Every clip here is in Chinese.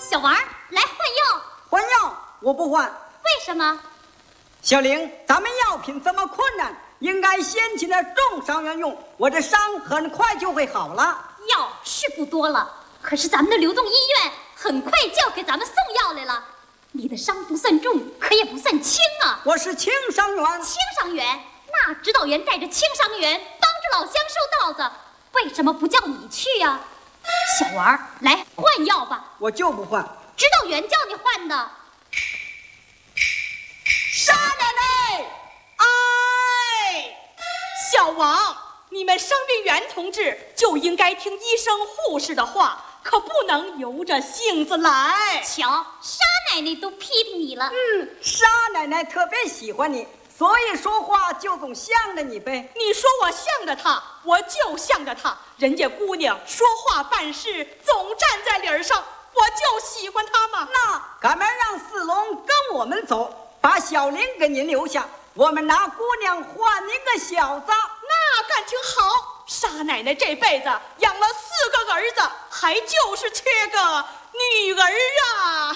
小王，来换药。 换药我不换。 为什么？ 小玲，咱们药品这么困难，应该先请那重伤员用，我这伤很快就会好了。 药是不多了，可是咱们的流动医院很快就要给咱们送药来了。你的伤不算重，可也不算轻啊。 我是轻伤员。 轻伤员？那指导员带着轻伤员帮着老乡收稻子，为什么不叫你去呀？小王，来换药吧。 我就不换。 指导员叫你换的。 沙奶奶， 哎，小王，你们伤病员同志就应该听医生护士的话，可不能由着性子来。 瞧，沙奶奶都批评你了。 沙奶奶特别喜欢你，所以说话就总向着你呗。 你说我向着她，我就向着她。人家姑娘说话办事总站在理儿上，我就喜欢她嘛。 那赶忙让四龙跟我们走，把小玲给您留下，我们拿姑娘换您个小子。 那感情好。沙奶奶这辈子养了4个儿子，还就是缺个女儿啊。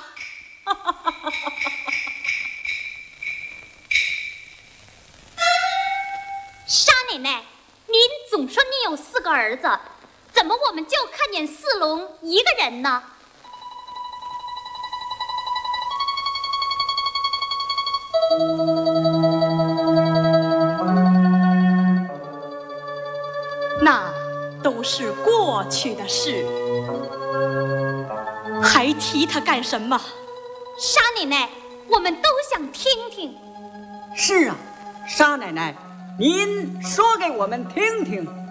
沙奶奶，您总说你有4个儿子，怎么我们就看见四龙一个人呢？ 那都是过去的事，还提他干什么？ 沙奶奶，我们都想听听。 是啊，沙奶奶，您说给我们听听。